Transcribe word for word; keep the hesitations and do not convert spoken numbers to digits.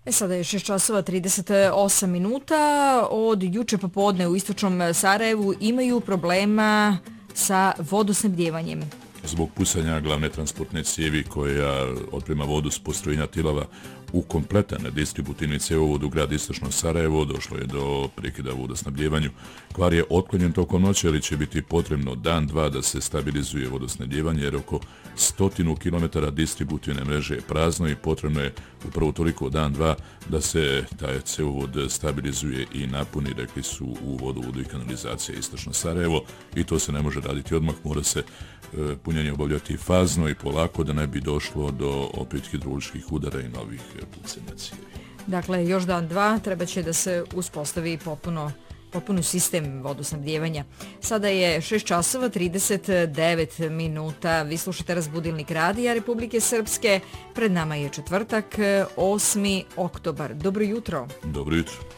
E sada je šest časova trideset osam minuta. Od juče popodne u istočnom Sarajevu imaju problema sa vodosnabdjevanjem. Zbog pusanja glavne transportne cijevi koja otprema vodu s postrojenja Tilava u kompletan distributivni cjevovod u grad istočno Sarajevo došlo je do prekida vodosnabdjevanju. Kvar je otklonjen tokom noći, ali će biti potrebno dan, dva da se stabilizuje vodosnabdjevanje, jer oko stotinu kilometara distributivne mreže je prazno i potrebno je upravo toliko dan, dva da se taj cjevovod stabilizuje i napuni, rekli su u vodovodu i kanalizacije istočno Sarajevo, i to se ne može raditi odmah, mora se e, punjenje obavljati fazno i polako da ne bi došlo do opet hidroličkih udara i novih pucanja cijevi. Dakle, još dan, dva treba će da se uspostavi popuno potpuno sistem vodosnabdjevanja. Sada je šest časova trideset devet minuta. Vi slušate Razbudilnik radija Republike Srpske. Pred nama je četvrtak, osmi oktobar. Dobro jutro. Dobro jutro.